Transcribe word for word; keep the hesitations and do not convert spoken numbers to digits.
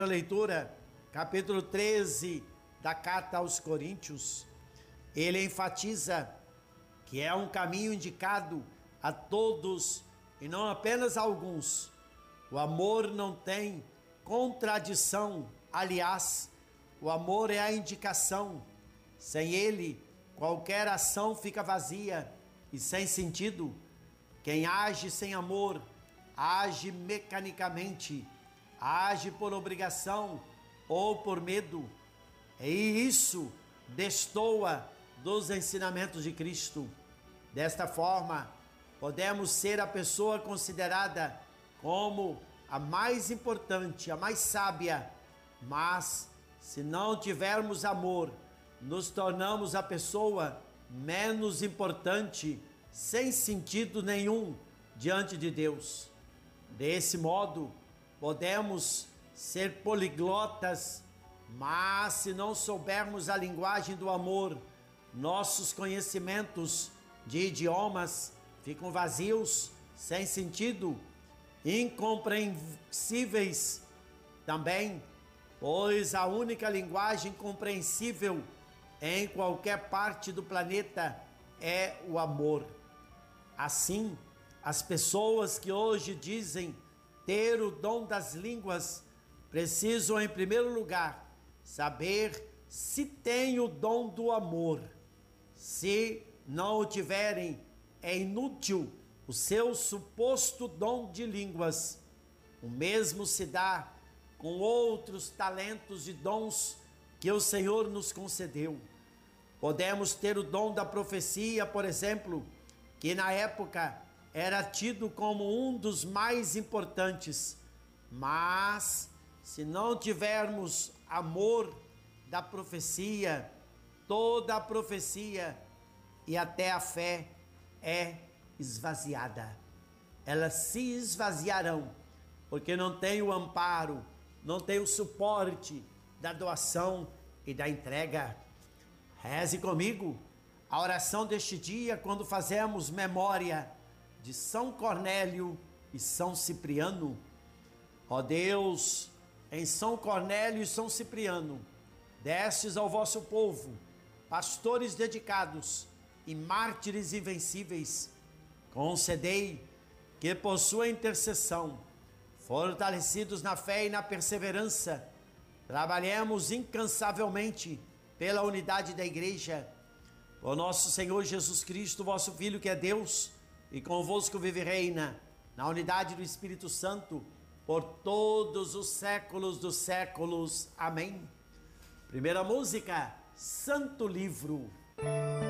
leitura, capítulo treze da carta aos Coríntios, ele enfatiza que é um caminho indicado a todos e não apenas a alguns. O amor não tem contradição, aliás, o amor é a indicação. Sem ele, qualquer ação fica vazia e sem sentido. Quem age sem amor, age mecanicamente, age por obrigação ou por medo. E isso destoa dos ensinamentos de Cristo. Desta forma, podemos ser a pessoa considerada como a mais importante, a mais sábia, mas se não tivermos amor, nos tornamos a pessoa menos importante, sem sentido nenhum diante de Deus. Desse modo, podemos ser poliglotas, mas se não soubermos a linguagem do amor, nossos conhecimentos de idiomas ficam vazios, sem sentido, incompreensíveis também, pois a única linguagem compreensível em qualquer parte do planeta é o amor. Assim, as pessoas que hoje dizem ter o dom das línguas precisam, em primeiro lugar, saber se têm o dom do amor. Se não o tiverem, é inútil o seu suposto dom de línguas. O mesmo se dá com outros talentos e dons que o Senhor nos concedeu. Podemos ter o dom da profecia, por exemplo, que na época era tido como um dos mais importantes, mas se não tivermos amor da profecia, toda a profecia e até a fé é esvaziada. Elas se esvaziarão, porque não tem o amparo, não tem o suporte da doação e da entrega. Reze comigo a oração deste dia quando fazemos memória de São Cornélio e São Cipriano. Ó Deus, em São Cornélio e São Cipriano, destes ao vosso povo pastores dedicados e mártires invencíveis, concedei que por sua intercessão, fortalecidos na fé e na perseverança, trabalhemos incansavelmente pela unidade da Igreja. O nosso Senhor Jesus Cristo, vosso Filho, que é Deus, e convosco vive e reina, na unidade do Espírito Santo, por todos os séculos dos séculos. Amém. Primeira música, Santo Livro.